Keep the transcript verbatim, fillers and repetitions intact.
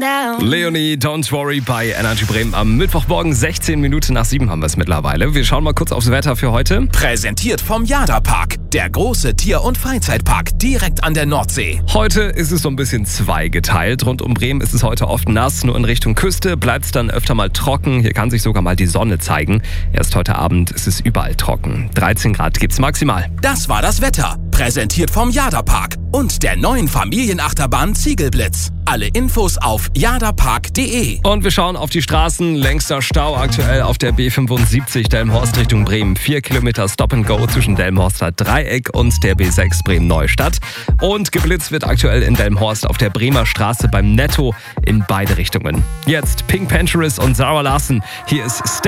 down. Leonie, Don't Worry bei Energy Bremen am Mittwochmorgen, sechzehn Minuten nach sieben haben wir es mittlerweile. Wir schauen mal kurz aufs Wetter für heute. Präsentiert vom Jada-Park, der große Tier- und Freizeitpark direkt an der Nordsee. Heute ist es so ein bisschen zweigeteilt. Rund um Bremen ist es heute oft nass, nur in Richtung Küste bleibt es dann öfter mal trocken. Hier kann sich sogar mal die Sonne zeigen. Erst heute Abend ist es überall trocken. dreizehn Grad gibt's maximal. Das war das Wetter, präsentiert vom Jada-Park und der neuen Familienachterbahn Ziegelblitz. Alle Infos auf jadapark punkt de. Und wir schauen auf die Straßen. Längster Stau aktuell auf der B fünfundsiebzig Delmenhorst Richtung Bremen. Vier Kilometer Stop and Go zwischen Delmenhorster Dreieck und der B sechs Bremen-Neustadt. Und geblitzt wird aktuell in Delmenhorst auf der Bremer Straße beim Netto in beide Richtungen. Jetzt Pink Panthers und Sarah Larson. Hier ist Stay.